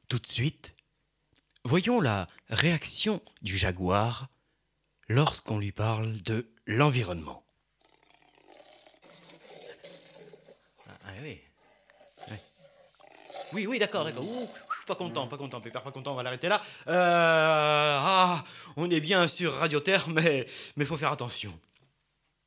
Tout de suite, voyons la réaction du jaguar lorsqu'on lui parle de l'environnement. Ah oui. Oui, d'accord. Ouh, pas content, Pépère, pas content, on va l'arrêter là. On est bien sur Radio Terre, mais faut faire attention.